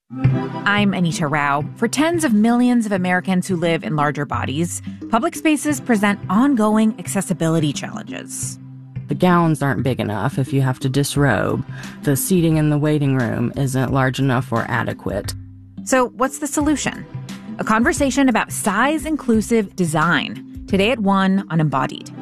I'm Anita Rao. For tens of millions of Americans who live in larger bodies, public spaces present ongoing accessibility challenges. The gowns aren't big enough if you have to disrobe. The seating in the waiting room isn't large enough or adequate. So what's the solution? A conversation about size-inclusive design. Today at 1 on Embodied.